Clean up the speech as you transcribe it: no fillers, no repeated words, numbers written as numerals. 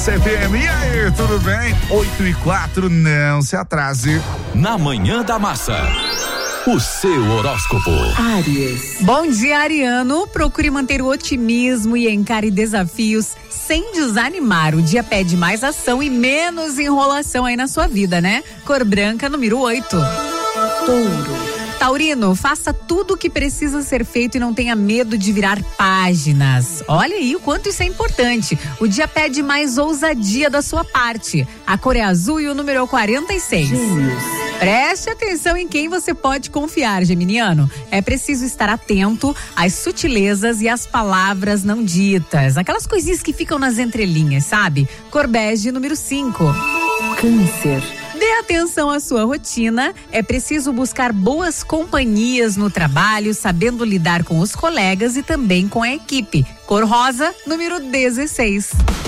CPM. E aí, tudo bem? 8:04, não se atrase. Na Manhã da Massa, o seu horóscopo. Áries. Bom dia, ariano. Procure manter o otimismo e encare desafios sem desanimar. O dia pede mais ação e menos enrolação aí na sua vida, né? Cor branca, número 8. Touro. Taurino, faça tudo o que precisa ser feito e não tenha medo de virar páginas. Olha aí o quanto isso é importante. O dia pede mais ousadia da sua parte. A cor é azul e o número é o 46. Gêmeos. Preste atenção em quem você pode confiar, geminiano. É preciso estar atento às sutilezas e às palavras não ditas. Aquelas coisinhas que ficam nas entrelinhas, sabe? Cor bege, número 5. Câncer. Dê atenção à sua rotina. É preciso buscar boas companhias no trabalho, sabendo lidar com os colegas e também com a equipe. Cor rosa, número 16.